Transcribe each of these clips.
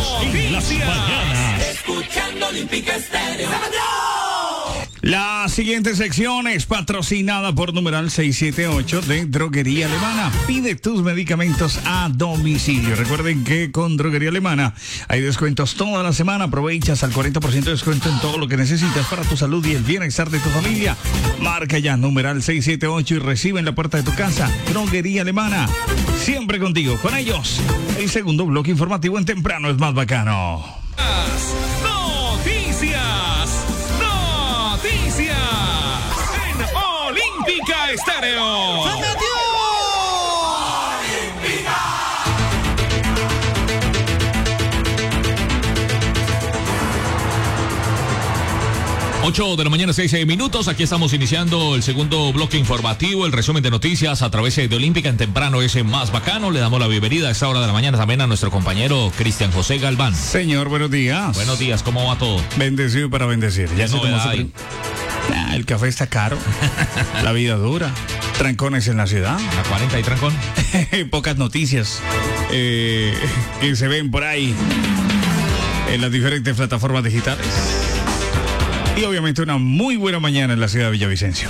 en las mañanas. Escuchando Olímpica Estéreo. La siguiente sección es patrocinada por numeral 678 de Droguería Alemana. Pide tus medicamentos a domicilio. Recuerden que con Droguería Alemana hay descuentos toda la semana. Aprovechas al 40% de descuento en todo lo que necesitas para tu salud y el bienestar de tu familia. Marca ya numeral 678 y recibe en la puerta de tu casa Droguería Alemana. Siempre contigo, con ellos. El segundo bloque informativo en Temprano es más bacano. Noticias en Olímpica Estéreo. ¡Se metió! 8 de la mañana, 6 minutos. Aquí estamos iniciando el segundo bloque informativo, el resumen de noticias a través de Olímpica en Temprano es más bacano. Le damos la bienvenida a esta hora de la mañana también a nuestro compañero Cristian José Galván. Señor, buenos días. Buenos días, ¿cómo va todo? Bendecido para bendecir. Ya se tomó hay? El café está caro. La vida dura. Trancones en la ciudad. ¿A 40 y trancón? Pocas noticias que se ven por ahí en las diferentes plataformas digitales. Y obviamente una muy buena mañana en la ciudad de Villavicencio.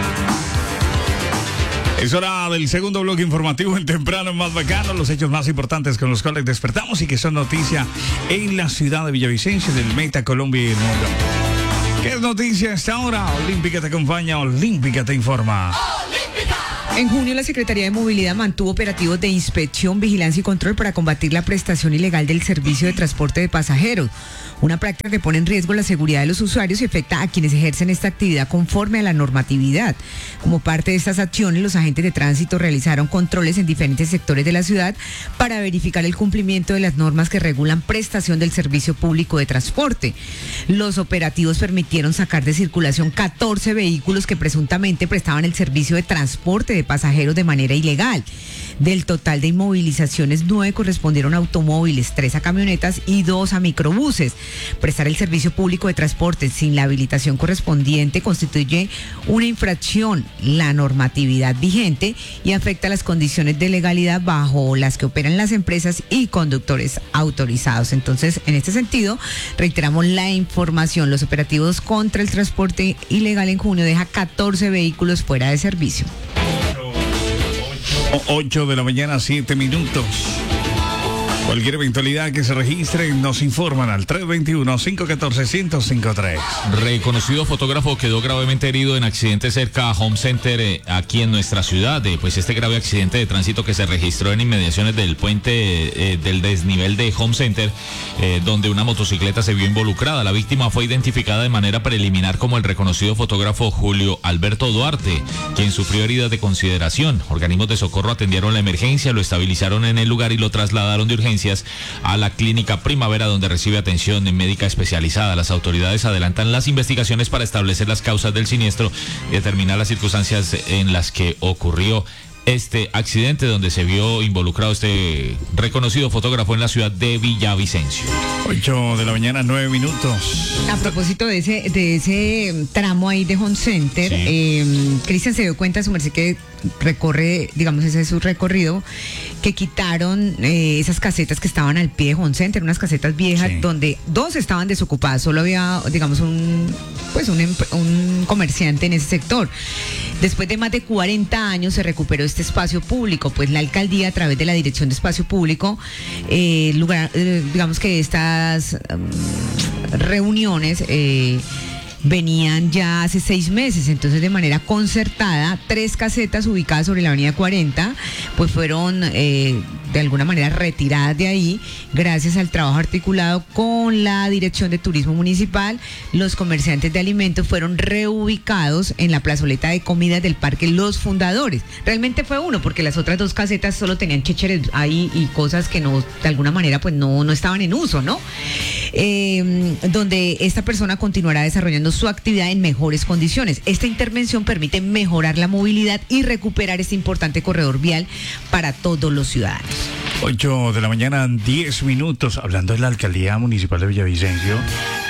Es hora del segundo bloque informativo en Temprano más bacano, los hechos más importantes con los cuales despertamos y que son noticia en la ciudad de Villavicencio, del Meta, Colombia y el mundo. ¿Qué es noticia a esta hora? Olímpica te acompaña, Olímpica te informa. En junio, la Secretaría de Movilidad mantuvo operativos de inspección, vigilancia y control para combatir la prestación ilegal del servicio de transporte de pasajeros, una práctica que pone en riesgo la seguridad de los usuarios y afecta a quienes ejercen esta actividad conforme a la normatividad. Como parte de estas acciones, los agentes de tránsito realizaron controles en diferentes sectores de la ciudad para verificar el cumplimiento de las normas que regulan prestación del servicio público de transporte. Los operativos permitieron sacar de circulación 14 vehículos que presuntamente prestaban el servicio de transporte de pasajeros de manera ilegal. Del total de inmovilizaciones, 9 correspondieron a automóviles, 3 a camionetas y 2 a microbuses. Prestar el servicio público de transporte sin la habilitación correspondiente constituye una infracción la normatividad vigente y afecta las condiciones de legalidad bajo las que operan las empresas y conductores autorizados. Entonces, en este sentido, reiteramos la información. Los operativos contra el transporte ilegal en junio deja 14 vehículos fuera de servicio. 8 de la mañana, 7 minutos. Cualquier eventualidad que se registre nos informan al 321-514-1053. Reconocido fotógrafo quedó gravemente herido en accidente cerca a Home Center aquí en nuestra ciudad. Pues este grave accidente de tránsito que se registró en inmediaciones del puente del desnivel de Home Center, donde una motocicleta se vio involucrada. La víctima fue identificada de manera preliminar como el reconocido fotógrafo Julio Alberto Duarte, quien sufrió heridas de consideración. Organismos de socorro atendieron la emergencia, lo estabilizaron en el lugar y lo trasladaron de urgencia a la clínica Primavera, donde recibe atención médica especializada. Las autoridades adelantan las investigaciones para establecer las causas del siniestro y determinar las circunstancias en las que ocurrió este accidente, donde se vio involucrado este reconocido fotógrafo en la ciudad de Villavicencio. 8 de la mañana, 9 minutos. A propósito de ese tramo ahí de Home Center, sí. Cristian se dio cuenta, su merced, que recorre, digamos, ese es su recorrido, que quitaron esas casetas que estaban al pie de Home Center, unas casetas viejas, sí, donde 2 estaban desocupadas, solo había, digamos, un comerciante en ese sector. Después de más de 40 años se recuperó este espacio público, pues la alcaldía, a través de la Dirección de Espacio Público, digamos que estas reuniones venían ya hace 6 meses, entonces de manera concertada, 3 casetas ubicadas sobre la avenida 40, pues fueron de alguna manera retiradas de ahí, gracias al trabajo articulado con la Dirección de Turismo Municipal. Los comerciantes de alimentos fueron reubicados en la plazoleta de comidas del Parque Los Fundadores. Realmente fue uno, porque las otras 2 casetas solo tenían chécheres ahí y cosas que no, de alguna manera, pues no estaban en uso, ¿no? Donde esta persona continuará desarrollando su actividad en mejores condiciones. Esta intervención permite mejorar la movilidad y recuperar este importante corredor vial para todos los ciudadanos. 8 de la mañana, 10 minutos. Hablando de la alcaldía municipal de Villavicencio,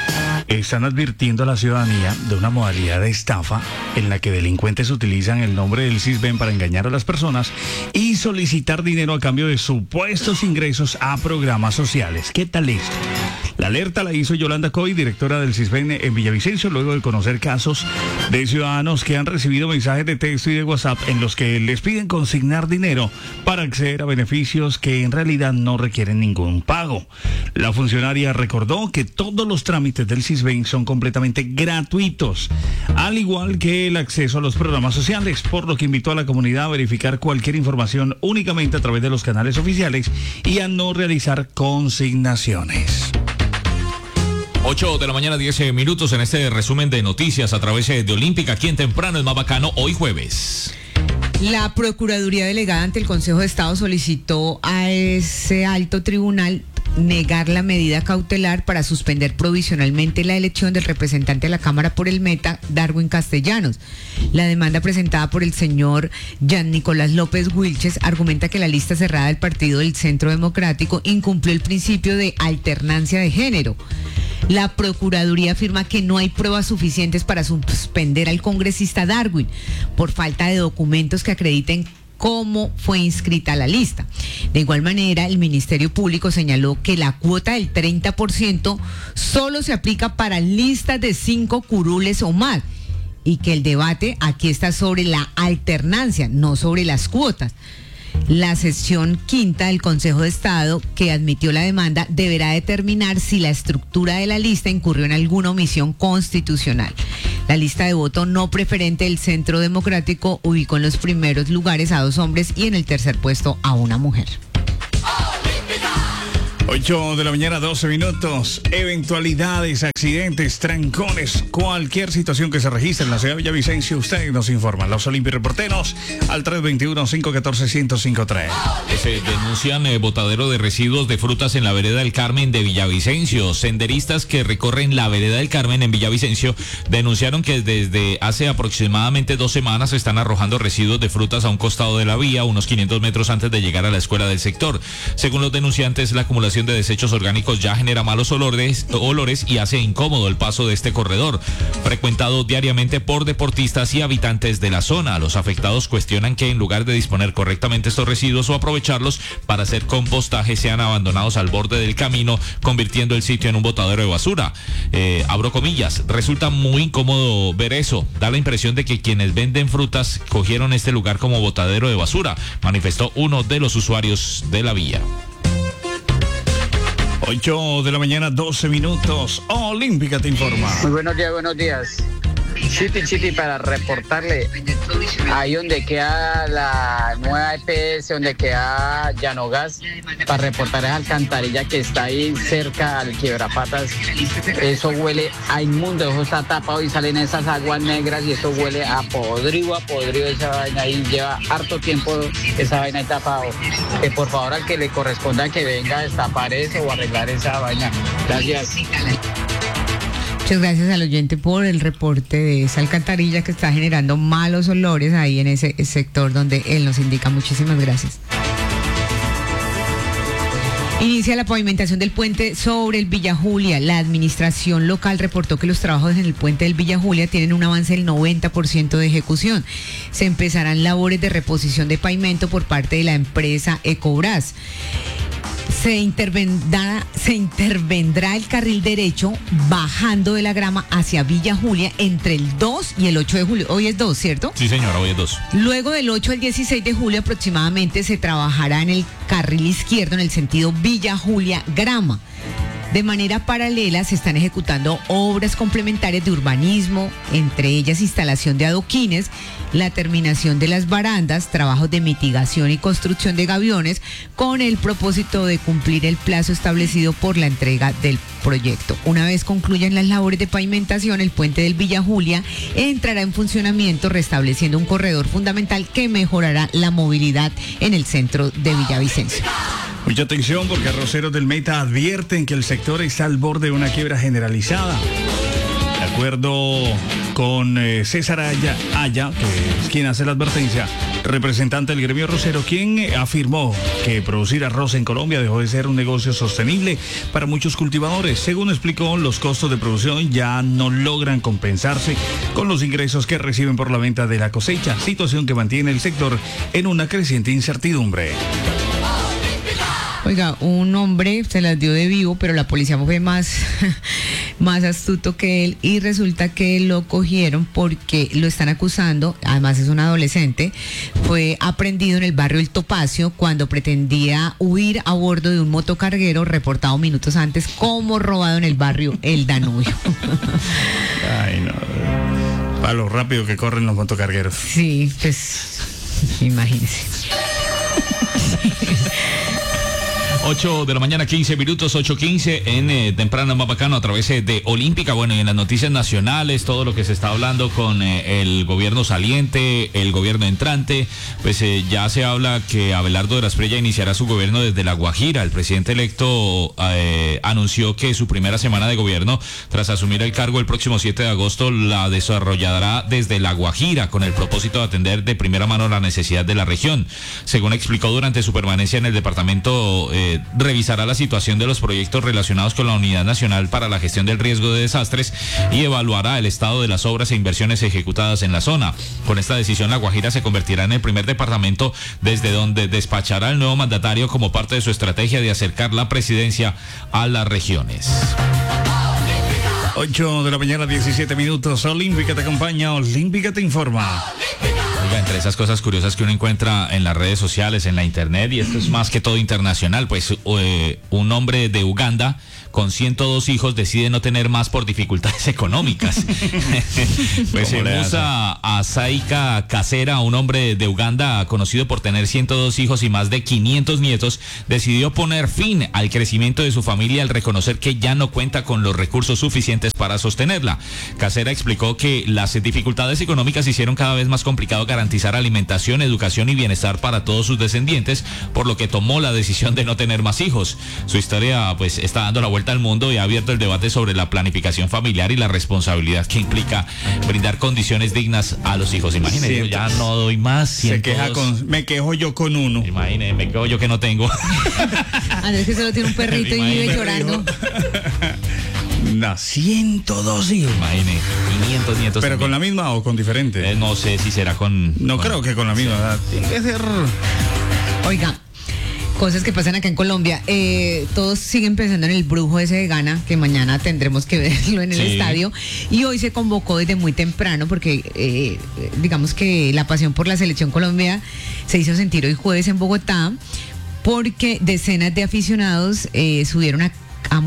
están advirtiendo a la ciudadanía de una modalidad de estafa en la que delincuentes utilizan el nombre del Sisbén para engañar a las personas y solicitar dinero a cambio de supuestos ingresos a programas sociales. ¿Qué tal esto? La alerta la hizo Yolanda Coy, directora del Sisbén en Villavicencio, luego de conocer casos de ciudadanos que han recibido mensajes de texto y de WhatsApp en los que les piden consignar dinero para acceder a beneficios que en realidad no requieren ningún pago. La funcionaria recordó que todos los trámites del Sisbén son completamente gratuitos, al igual que el acceso a los programas sociales, por lo que invitó a la comunidad a verificar cualquier información únicamente a través de los canales oficiales y a no realizar consignaciones. 8 de la mañana, 10 minutos en este resumen de noticias a través de Olímpica, aquí en Temprano es más bacano, hoy jueves. La Procuraduría Delegada ante el Consejo de Estado solicitó a ese alto tribunal negar la medida cautelar para suspender provisionalmente la elección del representante de la Cámara por el Meta, Darwin Castellanos. La demanda presentada por el señor Jan Nicolás López Wilches argumenta que la lista cerrada del Partido del Centro Democrático incumplió el principio de alternancia de género. La Procuraduría afirma que no hay pruebas suficientes para suspender al congresista Darwin por falta de documentos que acrediten cómo fue inscrita la lista. De igual manera, el Ministerio Público señaló que la cuota del 30% solo se aplica para listas de 5 curules o más y que el debate aquí está sobre la alternancia, no sobre las cuotas. La sección quinta del Consejo de Estado, que admitió la demanda, deberá determinar si la estructura de la lista incurrió en alguna omisión constitucional. La lista de voto no preferente del Centro Democrático ubicó en los primeros lugares a 2 hombres y en el tercer puesto a una mujer. 8 de la mañana, 12 minutos. Eventualidades, accidentes, trancones, cualquier situación que se registre en la ciudad de Villavicencio, ustedes nos informan. Los Olímpicos reporteros al 321-514-1053. Se denuncian botadero de residuos de frutas en la vereda del Carmen de Villavicencio. Senderistas que recorren la vereda del Carmen en Villavicencio denunciaron que desde hace aproximadamente 2 semanas están arrojando residuos de frutas a un costado de la vía, unos 500 metros antes de llegar a la escuela del sector. Según los denunciantes, la acumulación de desechos orgánicos ya genera malos olores y hace incómodo el paso de este corredor, frecuentado diariamente por deportistas y habitantes de la zona. Los afectados cuestionan que en lugar de disponer correctamente estos residuos o aprovecharlos para hacer compostaje, sean abandonados al borde del camino, convirtiendo el sitio en un botadero de basura. Abro comillas, resulta muy incómodo ver eso. Da la impresión de que quienes venden frutas cogieron este lugar como botadero de basura, manifestó uno de los usuarios de la vía. 8 de la mañana, 12 minutos. Olímpica te informa. Muy buenos días. Chiti, para reportarle ahí donde queda la nueva EPS, donde queda Llanogas, para reportar esa alcantarilla que está ahí cerca al Quiebrapatas. Eso huele a inmundo, eso está tapado y salen esas aguas negras y eso huele a podrido esa vaina, ahí lleva harto tiempo esa vaina ahí tapado. Que por favor al que le corresponda que venga a destapar eso o arreglar esa vaina. Gracias. Muchas gracias al oyente por el reporte de esa alcantarilla que está generando malos olores ahí en ese sector donde él nos indica. Muchísimas gracias. Inicia la pavimentación del puente sobre el Villa Julia. La administración local reportó que los trabajos en el puente del Villa Julia tienen un avance del 90% de ejecución. Se empezarán labores de reposición de pavimento por parte de la empresa Ecobras. Se intervendrá el carril derecho bajando de la Grama hacia Villa Julia entre el 2 y el 8 de julio. Hoy es 2, ¿cierto? Sí, señora, hoy es 2. Luego del 8 al 16 de julio aproximadamente se trabajará en el carril izquierdo en el sentido Villa Julia-Grama. De manera paralela se están ejecutando obras complementarias de urbanismo, entre ellas instalación de adoquines, la terminación de las barandas, trabajos de mitigación y construcción de gaviones, con el propósito de cumplir el plazo establecido por la entrega del proyecto. Una vez concluyan las labores de pavimentación, el puente del Villa Julia entrará en funcionamiento, restableciendo un corredor fundamental que mejorará la movilidad en el centro de Villavicencio. Mucha atención porque arroceros del Meta advierten que el sector está al borde de una quiebra generalizada. De acuerdo con César Aya, que es quien hace la advertencia, representante del gremio arrocero, quien afirmó que producir arroz en Colombia dejó de ser un negocio sostenible para muchos cultivadores. Según explicó, los costos de producción ya no logran compensarse con los ingresos que reciben por la venta de la cosecha, situación que mantiene el sector en una creciente incertidumbre. Oiga, un hombre se las dio de vivo, pero la policía fue más astuto que él y resulta que lo cogieron porque lo están acusando, además es un adolescente, fue aprendido en el barrio El Topacio cuando pretendía huir a bordo de un motocarguero reportado minutos antes como robado en el barrio El Danubio. Ay, no. Para lo rápido que corren los motocargueros. Sí, pues, imagínese. 8 de la mañana, 15 minutos, 8:15 en Temprano Más Bacano a través de Olímpica. Bueno, y en las noticias nacionales, todo lo que se está hablando con el gobierno saliente, el gobierno entrante, pues ya se habla que Abelardo de la Espriella iniciará su gobierno desde La Guajira. El presidente electo anunció que su primera semana de gobierno, tras asumir el cargo el próximo 7 de agosto, la desarrollará desde La Guajira, con el propósito de atender de primera mano la necesidad de la región. Según explicó durante su permanencia en el departamento, revisará la situación de los proyectos relacionados con la Unidad Nacional para la Gestión del Riesgo de Desastres y evaluará el estado de las obras e inversiones ejecutadas en la zona. Con esta decisión, La Guajira se convertirá en el primer departamento desde donde despachará el nuevo mandatario como parte de su estrategia de acercar la presidencia a las regiones. 8 de la mañana, 17 minutos. Olímpica te acompaña, Olímpica te informa. Oiga, entre esas cosas curiosas que uno encuentra en las redes sociales, en la internet, y esto es más que todo internacional, pues un hombre de Uganda con 102 hijos decide no tener más por dificultades económicas. Pues Musa Asaika Kasera, un hombre de Uganda conocido por tener 102 hijos y más de 500 nietos, decidió poner fin al crecimiento de su familia al reconocer que ya no cuenta con los recursos suficientes para sostenerla. Kasera explicó que las dificultades económicas hicieron cada vez más complicado garantizar alimentación, educación y bienestar para todos sus descendientes, por lo que tomó la decisión de no tener más hijos. Su historia pues está dando la vuelta al mundo y ha abierto el debate sobre la planificación familiar y la responsabilidad que implica brindar condiciones dignas a los hijos. Imagínense, yo ya no doy más. Me quejo yo con uno. Imagínense, me quejo yo que no tengo. Andrés que solo tiene un perrito y vive llorando. 102 hijos. Imagínense, 500 nietos. ¿Pero también con la misma o con diferente? No sé si será con... No creo que con la misma, ¿verdad? Tiene que ser... Oiga, cosas que pasan acá en Colombia. Todos siguen pensando en el brujo ese de Ghana, que mañana tendremos que verlo en el estadio. Y hoy se convocó desde muy temprano porque digamos que la pasión por la selección Colombia se hizo sentir hoy jueves en Bogotá, porque decenas de aficionados subieron a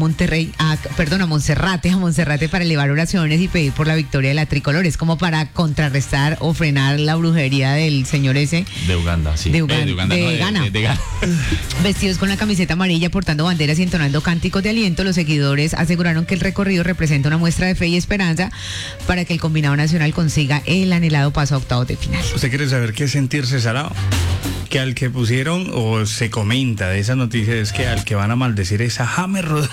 Monserrate para elevar oraciones y pedir por la victoria de la tricolor. Es como para contrarrestar o frenar la brujería del señor ese. De Uganda, sí. De Ghana. Vestidos con la camiseta amarilla, portando banderas y entonando cánticos de aliento, los seguidores aseguraron que el recorrido representa una muestra de fe y esperanza para que el combinado nacional consiga el anhelado paso a octavos de final. ¿Usted quiere saber qué es sentirse salado? Que al que pusieron, o se comenta de esa noticia, es que al que van a maldecir es a James Rodríguez.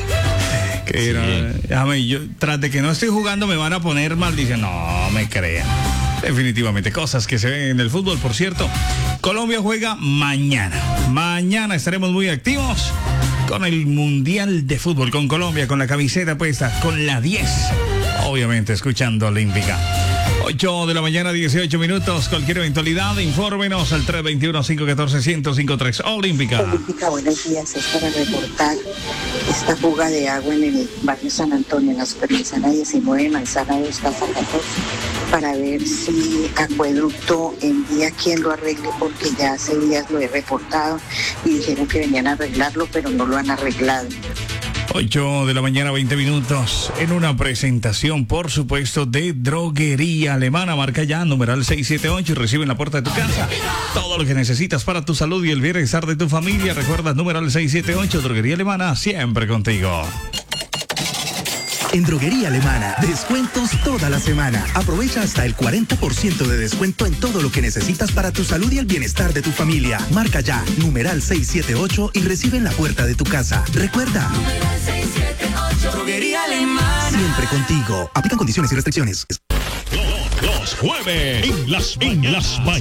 Yo, tras de que no estoy jugando, me van a poner maldición. No me crean. Definitivamente, cosas que se ven en el fútbol. Por cierto, Colombia juega mañana. Mañana estaremos muy activos con el Mundial de Fútbol, con Colombia, con la camiseta puesta, con la 10. Obviamente, escuchando Olímpica. 8 de la mañana, 18 minutos. Cualquier eventualidad, infórmenos al 321-514-1053. Olímpica. Olímpica, buenos días. Es para reportar esta fuga de agua en el barrio San Antonio, en la supermanzana 19, manzana 2, casa 14, para ver si Acueducto envía quien lo arregle, porque ya hace días lo he reportado y dijeron que venían a arreglarlo, pero no lo han arreglado. 8 de la mañana, 20 minutos, en una presentación, por supuesto, de Droguería Alemana. Marca ya, numeral 678, y recibe en la puerta de tu casa todo lo que necesitas para tu salud y el bienestar de tu familia. Recuerda, numeral 678, Droguería Alemana, siempre contigo. En Droguería Alemana, descuentos toda la semana. Aprovecha hasta el 40% de descuento en todo lo que necesitas para tu salud y el bienestar de tu familia. Marca ya, numeral 678 y recibe en la puerta de tu casa. Recuerda, Numeral 678. Droguería Alemana. siempre contigo. Aplican condiciones y restricciones. Los jueves en las mañanas